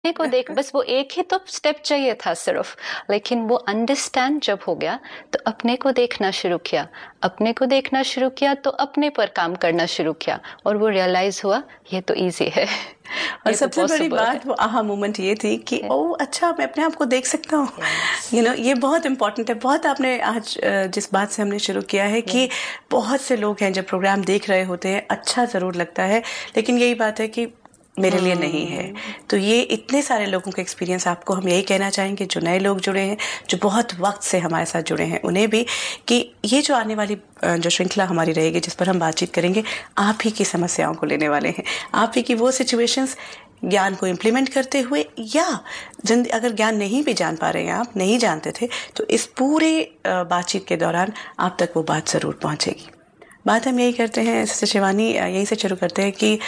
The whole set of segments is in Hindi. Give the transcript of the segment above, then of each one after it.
अपने को देख, बस वो एक ही तो स्टेप चाहिए था सिर्फ, लेकिन वो अंडरस्टैंड जब हो गया तो अपने को देखना शुरू किया, अपने को देखना शुरू किया तो अपने पर काम करना शुरू किया, और वो रियलाइज हुआ ये तो इजी है। और सबसे बड़ी बात वो आहा मोमेंट ये थी कि ओह अच्छा, मैं अपने आप को देख सकता हूँ। यू नो, ये बहुत इंपॉर्टेंट है। बहुत आपने आज जिस बात से हमने शुरू किया है कि बहुत से लोग हैं जब प्रोग्राम देख रहे होते हैं, अच्छा जरूर लगता है, लेकिन यही बात है कि मेरे लिए नहीं है। तो ये इतने सारे लोगों का एक्सपीरियंस, आपको हम यही कहना चाहेंगे जो नए लोग जुड़े हैं, जो बहुत वक्त से हमारे साथ जुड़े हैं, उन्हें भी कि ये जो आने वाली जो श्रृंखला हमारी रहेगी जिस पर हम बातचीत करेंगे, आप ही की समस्याओं को लेने वाले हैं, आप ही की वो सिचुएशंस, ज्ञान को इम्प्लीमेंट करते हुए, या अगर ज्ञान नहीं भी जान पा रहे हैं, आप नहीं जानते थे, तो इस पूरे बातचीत के दौरान आप तक वो बात जरूर पहुंचेगी। बात हम यही करते हैं सिस्टर शिवानी, यहीं से शुरू करते हैं कि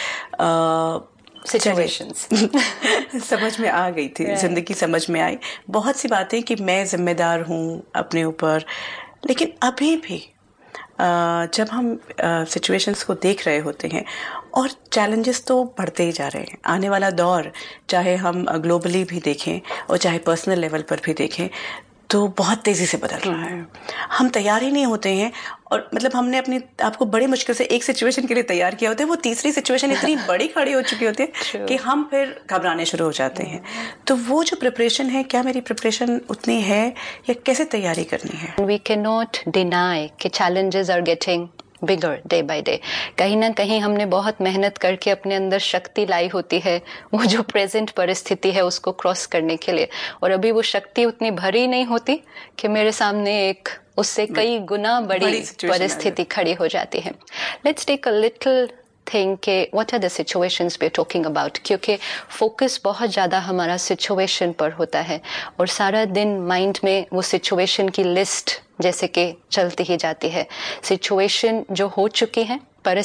सिचुएशंस समझ में आ गई थी, जिंदगी समझ में आई, बहुत सी बातें कि मैं जिम्मेदार हूँ अपने ऊपर, लेकिन अभी भी जब हम सिचुएशंस को देख रहे होते हैं, और चैलेंजेस तो बढ़ते ही जा रहे हैं। आने वाला दौर, चाहे हम ग्लोबली भी देखें और चाहे पर्सनल लेवल पर भी देखें, तो बहुत तेजी से बदल रहा है। हम तैयार ही नहीं होते हैं, और मतलब हमने अपनी आपको बड़ी मुश्किल से एक सिचुएशन के लिए तैयार किया होता है, वो तीसरी सिचुएशन इतनी बड़ी खड़ी हो चुकी होती है कि हम फिर घबराने शुरू हो जाते हैं। तो वो जो प्रिपरेशन है, क्या मेरी प्रिपरेशन उतनी है, या कैसे तैयारी करनी है? We cannot deny कि challenges are getting bigger day by day. कहीं ना कहीं हमने बहुत मेहनत करके अपने अंदर शक्ति लाई होती है वो जो प्रेजेंट परिस्थिति है उसको क्रॉस करने के लिए, और अभी वो शक्ति उतनी भरी नहीं होती कि मेरे सामने एक उससे कई गुना बड़ी परिस्थिति खड़ी हो जाती है। Let's take a little think के what are the situations we are talking about, क्योंकि फोकस बहुत ज़्यादा हमारा सिचुएशन पर होता है, और सारा दिन माइंड में वो सिचुएशन की लिस्ट जैसे कि चलती ही जाती है। सिचुएशन जो हो चुकी हैं,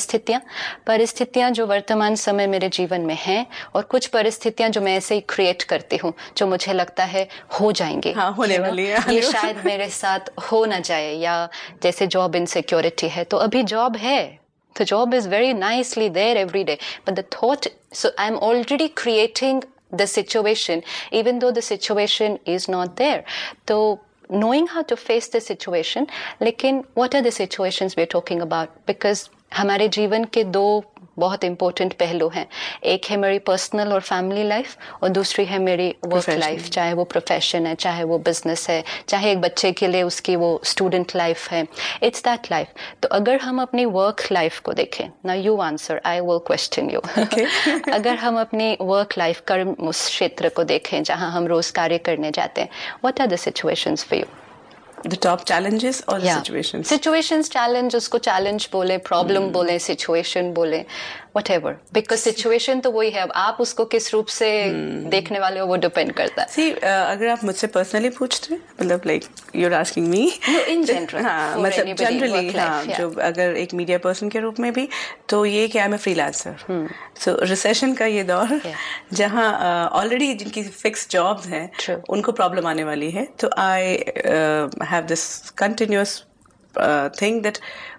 परिस्थितियाँ जो वर्तमान समय मेरे जीवन में हैं, और कुछ परिस्थितियाँ जो मैं ऐसे ही क्रिएट करती हूँ, जो मुझे लगता है हो जाएंगे, हाँ, होने वाली है, ये शायद मेरे साथ हो ना जाए, या जैसे जॉब इनसिक्योरिटी है, तो अभी जॉब है, the job is very nicely there every day, but the thought, so I'm already creating the situation even though the situation is not there. So knowing how to face the situation, लेकिन what are the situations we're talking about? Because हमारे जीवन के दो बहुत इम्पोर्टेंट पहलू हैं, एक है मेरी पर्सनल और फैमिली लाइफ, और दूसरी है मेरी वर्क लाइफ, चाहे वो प्रोफेशन है, चाहे वो बिजनेस है, चाहे एक बच्चे के लिए उसकी वो स्टूडेंट लाइफ है, इट्स दैट लाइफ। तो अगर हम अपनी वर्क लाइफ को देखें, ना you answer, I will question you. अगर हम अपनी वर्क लाइफ, कर्म उस क्षेत्र को देखें जहां हम रोज कार्य करने जाते हैं, what are the situations for you? The top challenges or the situations? Situations, challenge, उसको challenge बोले, problem बोले, situation बोले, whatever. Because situation तो वही है, अब आप उसको किस रूप से देखने वाले हो वो डिपेंड करता है। See, अगर आप मुझसे पर्सनली पूछते हैं, मतलब like you're asking me, no, in general, हाँ, मतलब जनरली, हाँ, जो अगर एक मीडिया पर्सन के रूप में भी, तो ये कि I M a freelancer. So recession का ये दौर, जहाँ ऑलरेडी जिनकी फिक्स जॉब्स हैं उनको प्रॉब्लम आने वाली है, तो आई have this continuous thing that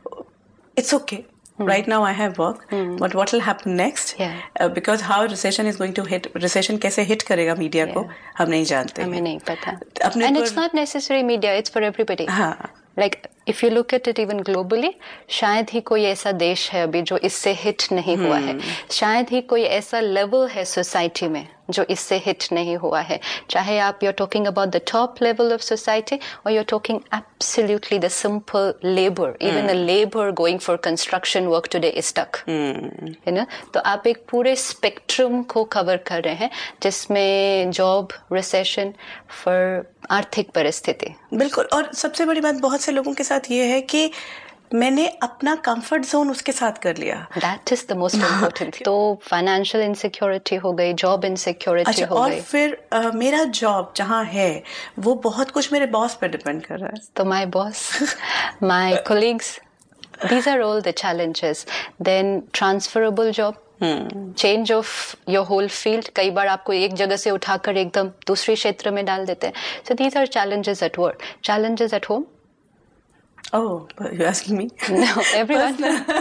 it's okay. Right now I have work, but what will happen next? Because how recession is going to hit, recession कैसे hit करेगा मीडिया को, हम नहीं जानते, हमें नहीं पता। And it's not necessary media, it's for everybody. हाँ, like if you look at it even globally, शायद ही कोई ऐसा देश है अभी जो इससे हिट नहीं हुआ है, शायद ही कोई ऐसा लेवल है सोसाइटी में जो इससे हिट नहीं हुआ है, चाहे आप you're talking about the top level of society or you're talking absolutely the simple labor, even the labor going for construction work today is stuck, you know? तो आप एक पूरे स्पेक्ट्रम को कवर कर रहे हैं जिसमें जॉब, रिसेशन, फिर आर्थिक परिस्थिति। बिल्कुल, और सबसे बड़ी बात बहुत से लोगों के साथ ये है कि मैंने अपना कंफर्ट जोन उसके साथ कर लिया। That is the most important. तो फाइनेंशियल इनसिक्योरिटी हो गई, जॉब इनसिक्योरिटी हो गई, और फिर मेरा जॉब जहाँ है वो बहुत कुछ मेरे बॉस पे डिपेंड कर रहा है। तो my boss, my colleagues, these are all the challenges. Then transferable job, change of your whole field, कई बार आपको एक जगह से उठाकर एकदम दूसरे क्षेत्र में डाल देते हैं। So these are challenges at work, challenges at home. Oh, you're asking me? No, everyone.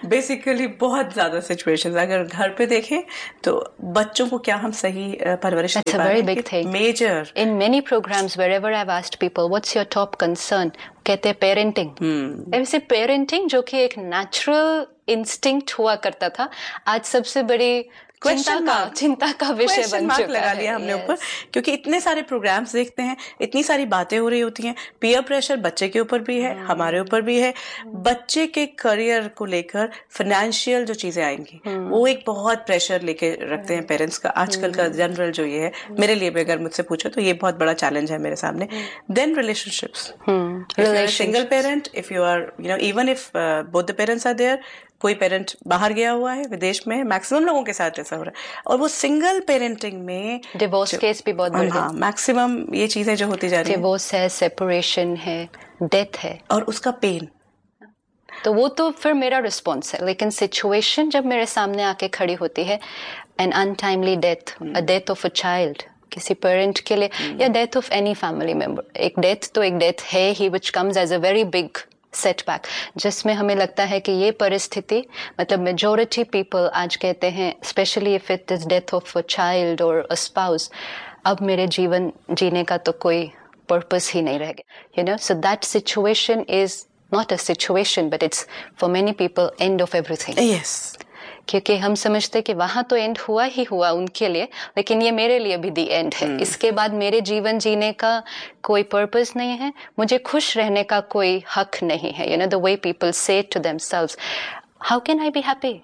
Basically बहुत ज्यादा सिचुएशंस अगर घर पे देखें तो बच्चों को क्या हम सही परवरिश दे पा रहे हैं, big thing. Major. In many programs, wherever I've asked people, what's your top concern? कहते हैं parenting. ऐसे parenting जो कि एक natural instinct हुआ करता था, आज सबसे बड़ी चिंता का विषय बन चुका है। लगा लिया हमने ऊपर, क्योंकि इतने सारे प्रोग्राम्स देखते हैं, इतनी सारी बातें हो रही होती हैं, पीयर प्रेशर बच्चे के ऊपर भी है, हमारे ऊपर भी है, बच्चे के करियर को लेकर फाइनेंशियल जो चीजें आएंगी वो एक बहुत प्रेशर लेके रखते हैं पेरेंट्स का। आजकल का जनरल जो ये है, मेरे लिए भी अगर मुझसे पूछो तो ये बहुत बड़ा चैलेंज है मेरे सामने। Then relationships, single parent, if you are even if both the parents are there, कोई पेरेंट बाहर गया हुआ है, विदेश में, मैक्सिमम लोगों के साथ ऐसा हो रहा है, और वो सिंगल पेरेंटिंग में डिवोर्स केस भी बहुत बढ़ रहे हैं। मैक्सिमम ये चीजें जो होती जा रही है, डिवोर्स है, सेपरेशन है, डेथ है, और उसका पेन, तो वो तो फिर मेरा रिस्पॉन्स है। लेकिन सिचुएशन जब मेरे सामने आके खड़ी होती है, N untimely death, a death of a child, किसी पेरेंट के लिए, या death of any family member, एक डेथ तो एक डेथ है ही, which comes as a very big setback, जिसमें हमें लगता है कि ये परिस्थिति, मतलब मेजॉरिटी पीपल आज कहते हैं, specially if it is death of a child और अ स्पाउस, अब मेरे जीवन जीने का तो कोई पर्पस ही नहीं रह गया, so that situation is not a situation, but it's for many people end of everything. Yes, क्योंकि हम समझते कि वहां तो एंड हुआ ही हुआ उनके लिए, लेकिन ये मेरे लिए भी दी एंड है। इसके बाद मेरे जीवन जीने का कोई पर्पस नहीं है, मुझे खुश रहने का कोई हक नहीं है। द वे पीपल से to themselves, how can I be happy,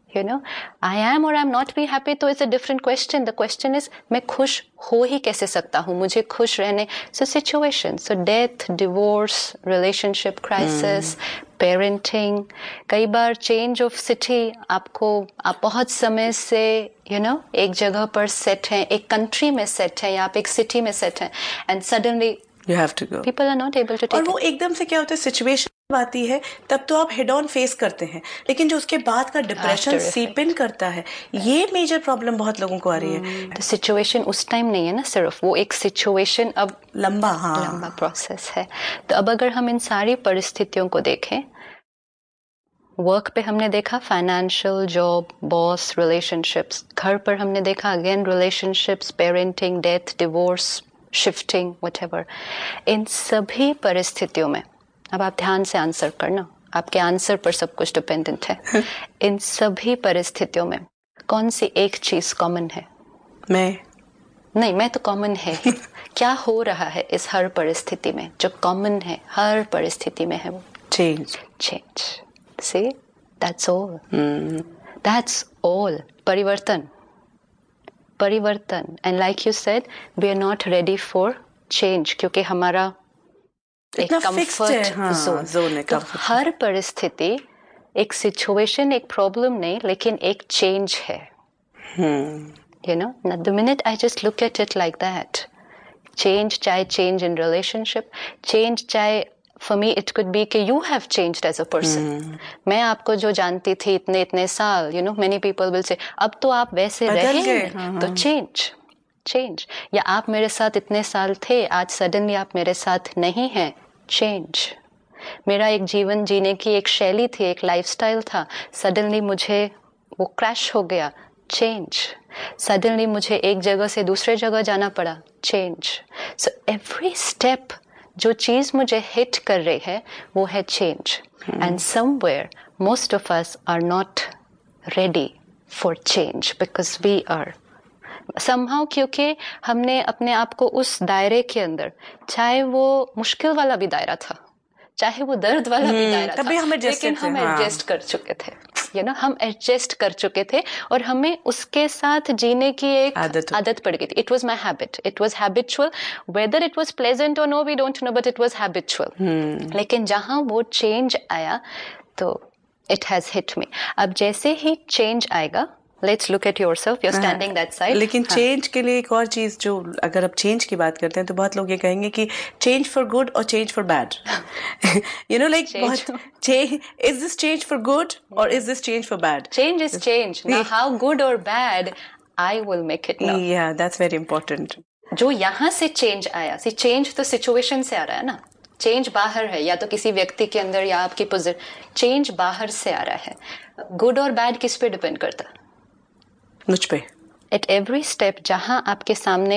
I am और I am not be happy, तो it's a different question. The question is, मैं खुश हो ही कैसे सकता हूँ, मुझे खुश रहने। So situation, so death, divorce, relationship crisis, parenting, कई बार चेंज ऑफ सिटी, आप बहुत समय से एक जगह पर सेट हैं, एक कंट्री में सेट हैं, या आप एक सिटी में सेट हैं, and suddenly you have to go. People are not able to take और वो एकदम से क्या होता है, सिचुएशन आती है तब तो आप हेड ऑन फेस करते हैं, लेकिन जो उसके बाद का डिप्रेशन सीप इन करता है, ये मेजर प्रॉब्लम बहुत लोगों को आ रही है। तो सिचुएशन उस टाइम नहीं है ना, सिर्फ वो एक सिचुएशन अब लंबा प्रोसेस है। तो अब अगर हम इन सारी परिस्थितियों को देखें, वर्क पे हमने देखा फाइनेंशियल, जॉब, बॉस, रिलेशनशिप्स, घर पर हमने देखा again relationships, parenting, death, divorce, shifting, whatever. इन सभी परिस्थितियों में, अब आप ध्यान से आंसर करना, आपके आंसर पर सब कुछ डिपेंडेंट है। इन सभी परिस्थितियों में कौन सी एक चीज कॉमन है? मैं तो कॉमन है ही। क्या हो रहा है इस हर परिस्थिति में जो कॉमन है, हर परिस्थिति में है? वो change. See, that's all. That's all. परिवर्तन. And like you said, we are not ready for change, क्योंकि हमारा एक comfort zone है। तो हर परिस्थिति एक situation, एक problem नहीं, लेकिन एक change है। The minute I just look at it like that, change, चाहे change in relationship, change चाहे For me, it could be कि you have changed as a person. मैं आपको जो जानती थी इतने साल, many people will say, अब तो आप वैसे रहे, तो change. या आप मेरे साथ इतने साल थे, आज suddenly आप मेरे साथ नहीं हैं, change. मेरा एक जीवन जीने की एक शैली थी, एक लाइफस्टाइल था, suddenly मुझे वो क्रैश हो गया, change. Suddenly मुझे एक जगह से दूसरे जगह जाना पड़ा, change. So every step जो चीज मुझे हिट कर रही है वो है change, and somewhere most of us are not ready for change because we are somehow, क्योंकि हमने अपने आप को उस दायरे के अंदर, चाहे वो मुश्किल वाला भी दायरा था, चाहे वो दर्द वाला भी दायरा था, लेकिन हम एडजस्ट कर चुके थे, हम एडजस्ट कर चुके थे, और हमें उसके साथ जीने की एक आदत पड़ गई थी। It was my habit, it was habitual, whether it was pleasant और no we don't know, but it was habitual. लेकिन जहां वो चेंज आया तो इट हैज हिट मी। अब जैसे ही चेंज आएगा, let's look at yourself, you are standing that side. लेकिन चेंज के लिए एक और चीज, जो अगर आप चेंज की बात करते हैं तो बहुत लोग ये कहेंगे कि चेंज फॉर गुड और change for bad, is this change for good और is this change for bad? Change is change, now how good और bad I will make it now. That's very important. जो यहाँ से चेंज आया, चेंज तो सिचुएशन से आ रहा है ना, चेंज बाहर है, या तो किसी व्यक्ति के अंदर या आपकी पोजीशन, चेंज बाहर से आ रहा है। गुड और बैड किस पे डिपेंड करता है? मुझ पे। एट एवरी स्टेप जहां आपके सामने